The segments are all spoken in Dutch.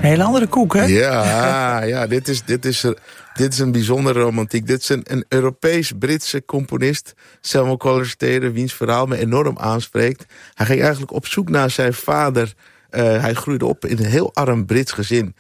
een hele andere koek, hè? Ja, dit is een bijzondere romantiek. Dit is een Europees-Britse componist, Samuel Coleridge Taylor, wiens verhaal me enorm aanspreekt. Hij ging eigenlijk op zoek naar zijn vader. Hij groeide op in een heel arm Brits gezin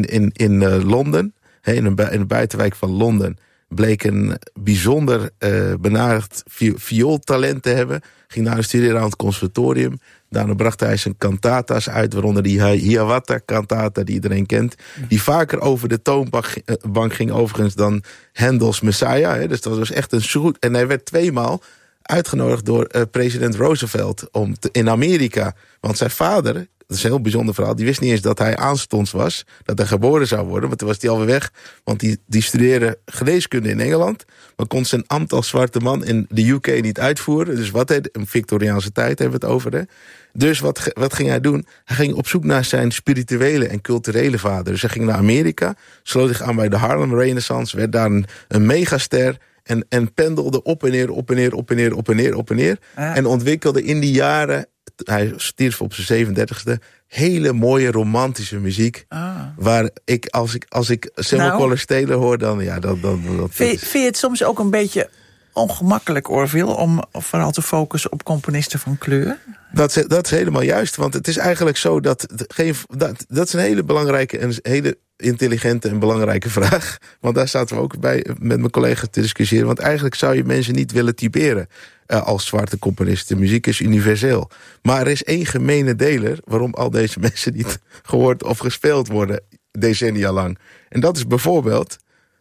in Londen. In een buitenwijk van Londen. Bleek een bijzonder benadigd viooltalent te hebben. Ging naar een studeren aan het conservatorium. Daarna bracht hij zijn cantata's uit, waaronder die Hiawatha-cantata die iedereen kent. Die vaker over de toonbank ging overigens dan Handels Messiah. Hè. Dus dat was echt een soort. En hij werd 2 maal uitgenodigd door president Roosevelt in Amerika. Want zijn vader, dat is een heel bijzonder verhaal, die wist niet eens dat hij aanstonds was, dat hij geboren zou worden, want toen was hij alweer weg. Want die studeerde geneeskunde in Engeland, maar kon zijn ambt als zwarte man in de UK niet uitvoeren. Dus wat hij, een Victoriaanse tijd hebben we het over, hè. Dus wat ging hij doen? Hij ging op zoek naar zijn spirituele en culturele vader. Dus hij ging naar Amerika, sloot zich aan bij de Harlem Renaissance, werd daar een megaster en pendelde op en neer, op en neer, op en neer, op en neer, op en neer. Ja. En ontwikkelde in die jaren, hij stierf op zijn 37e, hele mooie romantische muziek. Waar als ik Samuel Coleridge Taylor hoor, dan ja, dat vind je het soms ook een beetje ongemakkelijk, Orville, om vooral te focussen op componisten van kleur? Dat is helemaal juist, want het is eigenlijk zo dat is een hele belangrijke en hele intelligente en belangrijke vraag. Want daar zaten we ook bij met mijn collega's te discussiëren. Want eigenlijk zou je mensen niet willen typeren als zwarte componisten. Muziek is universeel. Maar er is één gemene deler waarom al deze mensen niet gehoord of gespeeld worden decennia lang. En dat is bijvoorbeeld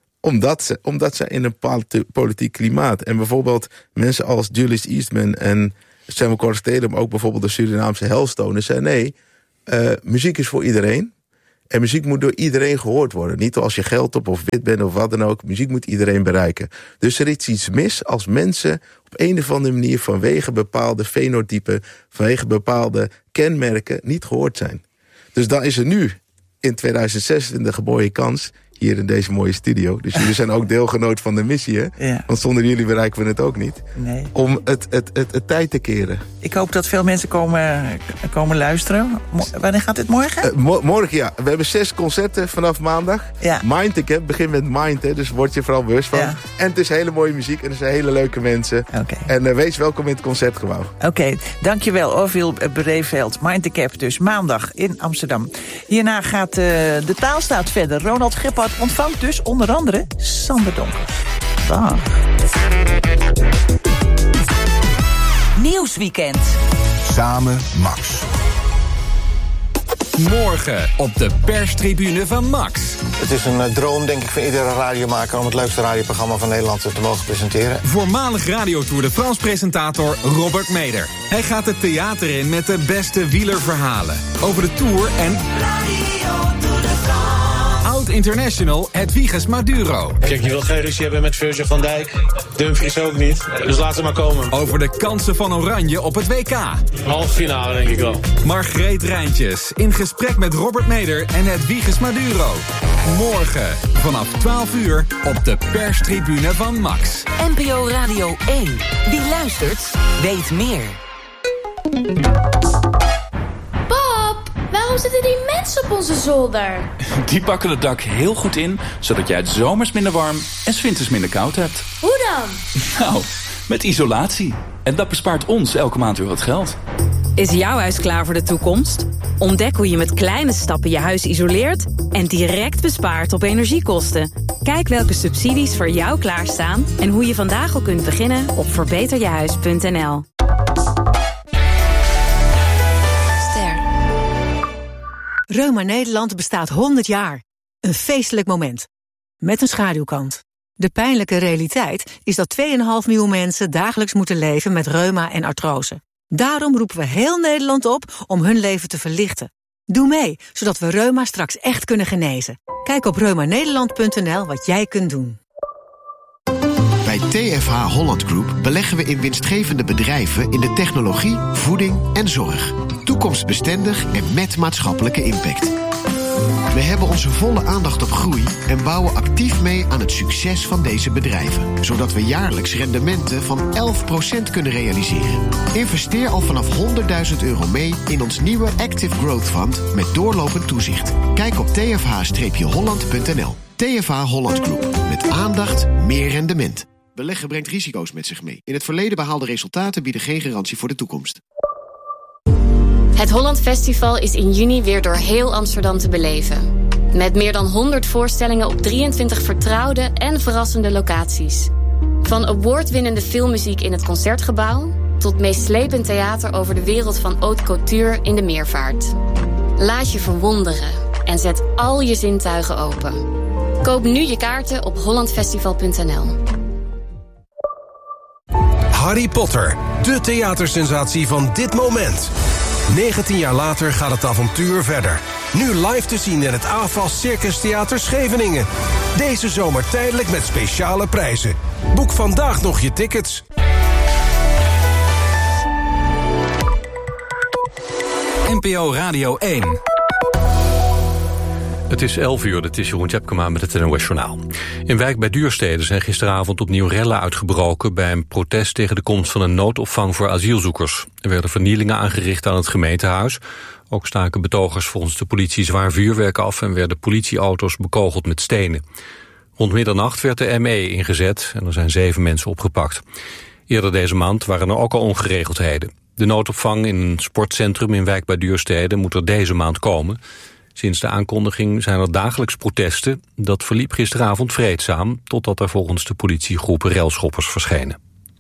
omdat ze in een politiek klimaat. En bijvoorbeeld mensen als Julius Eastman en Samuel Coleridge Taylor, maar ook bijvoorbeeld de Surinaamse Hellstoners, zei nee, muziek is voor iedereen. En muziek moet door iedereen gehoord worden. Niet als je geld op of wit bent of wat dan ook. Muziek moet iedereen bereiken. Dus er is iets mis als mensen op een of andere manier vanwege bepaalde fenotypen, vanwege bepaalde kenmerken niet gehoord zijn. Dus dan is er nu in 2016 de geboren kans hier in deze mooie studio. Dus jullie zijn ook deelgenoot van de missie, hè? Ja. Want zonder jullie bereiken we het ook niet. Nee. Om het tijd te keren. Ik hoop dat veel mensen komen luisteren. Wanneer gaat dit morgen? Morgen, ja. We hebben 6 concerten vanaf maandag. Ja. Mind the Gap, begin met Mind, hè, dus word je vooral bewust van. Ja. En het is hele mooie muziek en er zijn hele leuke mensen. Okay. En wees welkom in het Concertgebouw. Oké, dankjewel Orville Breeveld. Mind the Gap dus maandag in Amsterdam. Hierna gaat de taalstaat verder. Ronald Gippard ontvangt dus onder andere Sander Donker. Dag. Nieuwsweekend. Samen Max. Morgen op de perstribune van Max. Het is een droom, denk ik, van iedere radiomaker om het leukste radioprogramma van Nederland te mogen presenteren. Voormalig radiotour de France-presentator Robert Meder. Hij gaat het theater in met de beste wielerverhalen over de Tour en Oud-international Hedwiges Maduro. Kijk, je wil geen ruzie hebben met Virgil van Dijk. Dumfries ook niet. Dus laat ze maar komen. Over de kansen van Oranje op het WK. Halve finale, denk ik wel. Margreet Rijntjes in gesprek met Robert Meder en Hedwiges Maduro. Morgen vanaf 12 uur op de perstribune van Max. NPO Radio 1. Wie luistert, weet meer. Waarom zitten die mensen op onze zolder? Die pakken het dak heel goed in, zodat jij het zomers minder warm en 's winters minder koud hebt. Hoe dan? Nou, met isolatie. En dat bespaart ons elke maand weer wat geld. Is jouw huis klaar voor de toekomst? Ontdek hoe je met kleine stappen je huis isoleert en direct bespaart op energiekosten. Kijk welke subsidies voor jou klaarstaan en hoe je vandaag al kunt beginnen op verbeterjehuis.nl. Reuma Nederland bestaat 100 jaar. Een feestelijk moment. Met een schaduwkant. De pijnlijke realiteit is dat 2,5 miljoen mensen dagelijks moeten leven met reuma en artrose. Daarom roepen we heel Nederland op om hun leven te verlichten. Doe mee, zodat we reuma straks echt kunnen genezen. Kijk op reumanederland.nl wat jij kunt doen. Bij TFH Holland Group beleggen we in winstgevende bedrijven in de technologie, voeding en zorg. Toekomstbestendig en met maatschappelijke impact. We hebben onze volle aandacht op groei en bouwen actief mee aan het succes van deze bedrijven. Zodat we jaarlijks rendementen van 11% kunnen realiseren. Investeer al vanaf €100.000 mee in ons nieuwe Active Growth Fund met doorlopend toezicht. Kijk op tfh-holland.nl. TFH Holland Group. Met aandacht, meer rendement. Beleggen brengt risico's met zich mee. In het verleden behaalde resultaten bieden geen garantie voor de toekomst. Het Holland Festival is in juni weer door heel Amsterdam te beleven. Met meer dan 100 voorstellingen op 23 vertrouwde en verrassende locaties. Van awardwinnende filmmuziek in het Concertgebouw tot meeslepend theater over de wereld van haute couture in de Meervaart. Laat je verwonderen en zet al je zintuigen open. Koop nu je kaarten op hollandfestival.nl. Harry Potter, de theatersensatie van dit moment. 19 jaar later gaat het avontuur verder. Nu live te zien in het AFAS Circus Theater Scheveningen. Deze zomer tijdelijk met speciale prijzen. Boek vandaag nog je tickets. NPO Radio 1. Het is 11 uur, dit is Jeroen Tjepkema met het NOS Journaal. In Wijk bij Duurstede zijn gisteravond opnieuw rellen uitgebroken bij een protest tegen de komst van een noodopvang voor asielzoekers. Er werden vernielingen aangericht aan het gemeentehuis. Ook staken betogers volgens de politie zwaar vuurwerk af en werden politieauto's bekogeld met stenen. Rond middernacht werd de ME ingezet en er zijn 7 mensen opgepakt. Eerder deze maand waren er ook al ongeregeldheden. De noodopvang in een sportcentrum in Wijk bij Duurstede moet er deze maand komen. Sinds de aankondiging zijn er dagelijks protesten. Dat verliep gisteravond vreedzaam, totdat er volgens de politie groepen relschoppers verschenen.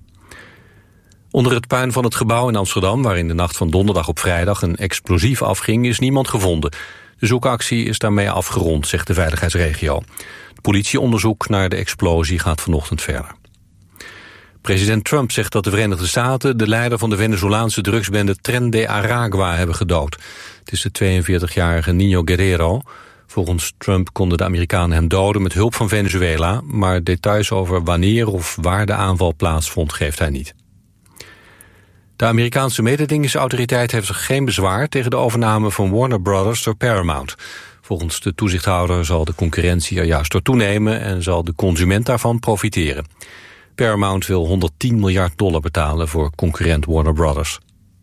Onder het puin van het gebouw in Amsterdam, waar in de nacht van donderdag op vrijdag een explosief afging, is niemand gevonden. De zoekactie is daarmee afgerond, zegt de veiligheidsregio. Het politieonderzoek naar de explosie gaat vanochtend verder. President Trump zegt dat de Verenigde Staten de leider van de Venezolaanse drugsbende Tren de Aragua hebben gedood. Het is de 42-jarige Niño Guerrero. Volgens Trump konden de Amerikanen hem doden met hulp van Venezuela, maar details over wanneer of waar de aanval plaatsvond geeft hij niet. De Amerikaanse mededingingsautoriteit heeft geen bezwaar tegen de overname van Warner Brothers door Paramount. Volgens de toezichthouder zal de concurrentie er juist door toenemen en zal de consument daarvan profiteren. Paramount wil $110 miljard betalen voor concurrent Warner Brothers.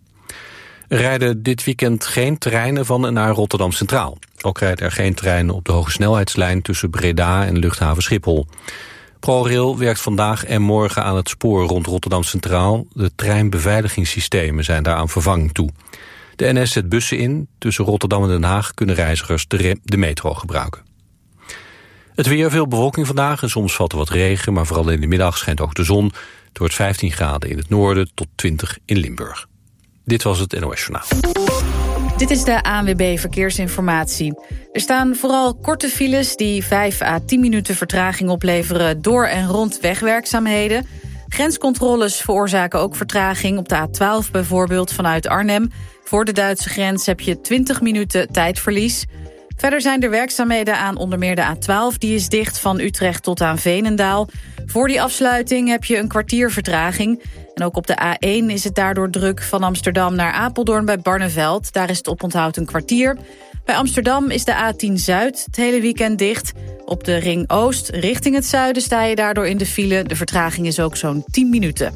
Er rijden dit weekend geen treinen van en naar Rotterdam Centraal. Ook rijden er geen treinen op de hogesnelheidslijn tussen Breda en luchthaven Schiphol. ProRail werkt vandaag en morgen aan het spoor rond Rotterdam Centraal. De treinbeveiligingssystemen zijn daar aan vervanging toe. De NS zet bussen in. Tussen Rotterdam en Den Haag kunnen reizigers de metro gebruiken. Het weer, veel bewolking vandaag en soms valt er wat regen, maar vooral in de middag schijnt ook de zon. Het wordt 15 graden in het noorden tot 20 in Limburg. Dit was het NOS Journaal. Dit is de ANWB Verkeersinformatie. Er staan vooral korte files die 5 à 10 minuten vertraging opleveren door en rond wegwerkzaamheden. Grenscontroles veroorzaken ook vertraging. Op de A12 bijvoorbeeld vanuit Arnhem. Voor de Duitse grens heb je 20 minuten tijdverlies. Verder zijn er werkzaamheden aan onder meer de A12. Die is dicht van Utrecht tot aan Veenendaal. Voor die afsluiting heb je een kwartier vertraging. En ook op de A1 is het daardoor druk van Amsterdam naar Apeldoorn bij Barneveld. Daar is het oponthoud een kwartier. Bij Amsterdam is de A10 Zuid het hele weekend dicht. Op de Ring Oost richting het zuiden sta je daardoor in de file. De vertraging is ook zo'n 10 minuten.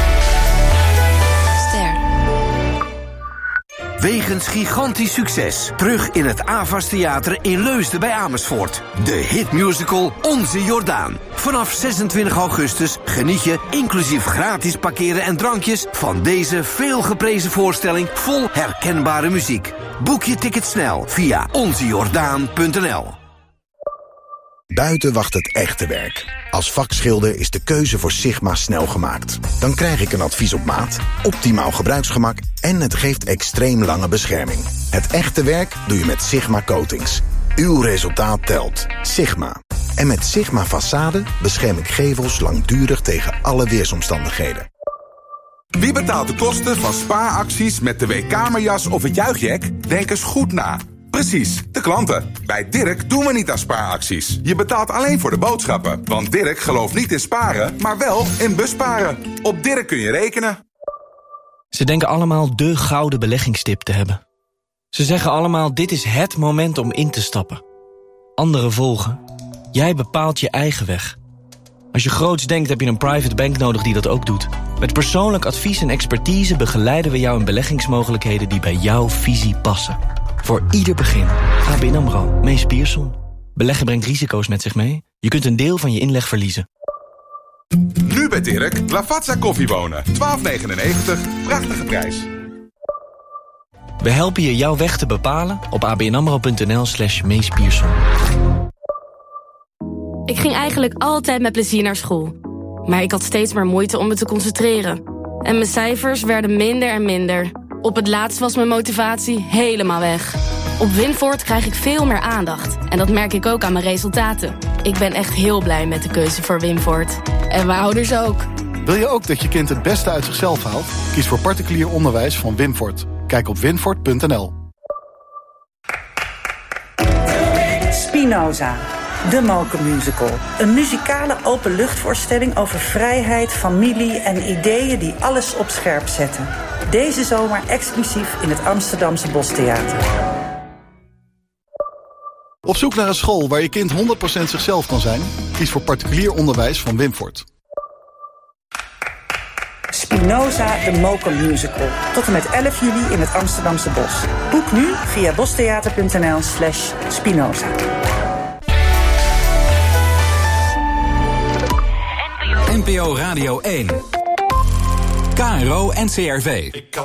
Wegens gigantisch succes. Terug in het AVAS Theater in Leusden bij Amersfoort. De hitmusical Onze Jordaan. Vanaf 26 augustus geniet je, inclusief gratis parkeren en drankjes, van deze veelgeprezen voorstelling vol herkenbare muziek. Boek je ticket snel via onzejordaan.nl. Buiten wacht het echte werk. Als vakschilder is de keuze voor Sigma snel gemaakt. Dan krijg ik een advies op maat, optimaal gebruiksgemak en het geeft extreem lange bescherming. Het echte werk doe je met Sigma Coatings. Uw resultaat telt. Sigma. En met Sigma Façade bescherm ik gevels langdurig tegen alle weersomstandigheden. Wie betaalt de kosten van spaaracties met de WK-kamerjas of het juichjack? Denk eens goed na. Precies, de klanten. Bij Dirk doen we niet aan spaaracties. Je betaalt alleen voor de boodschappen. Want Dirk gelooft niet in sparen, maar wel in busparen. Op Dirk kun je rekenen. Ze denken allemaal de gouden beleggingstip te hebben. Ze zeggen allemaal, dit is het moment om in te stappen. Anderen volgen. Jij bepaalt je eigen weg. Als je groots denkt, heb je een private bank nodig die dat ook doet. Met persoonlijk advies en expertise begeleiden we jou in beleggingsmogelijkheden die bij jouw visie passen. Voor ieder begin. ABN AMRO, Mees Pierson. Beleggen brengt risico's met zich mee. Je kunt een deel van je inleg verliezen. Nu bij Dirk, Lavazza koffiebonen. 12,99, prachtige prijs. We helpen je jouw weg te bepalen op abnamro.nl/Mees Pierson. Ik ging eigenlijk altijd met plezier naar school. Maar ik had steeds meer moeite om me te concentreren. En mijn cijfers werden minder en minder. Op het laatst was mijn motivatie helemaal weg. Op Winvoort krijg ik veel meer aandacht. En dat merk ik ook aan mijn resultaten. Ik ben echt heel blij met de keuze voor Winvoort. En mijn ouders ook. Wil je ook dat je kind het beste uit zichzelf haalt? Kies voor particulier onderwijs van Winvoort. Kijk op winvoort.nl. Spinoza, de Mokermusical. Een muzikale openluchtvoorstelling over vrijheid, familie en ideeën die alles op scherp zetten. Deze zomer exclusief in het Amsterdamse Bostheater. Op zoek naar een school waar je kind 100% zichzelf kan zijn? Kies voor particulier onderwijs van Winvoort. Spinoza, de Mokermusical. Tot en met 11 juli in het Amsterdamse Bos. Boek nu via bostheater.nl/Spinoza. NPO Radio 1. KRO NCRV.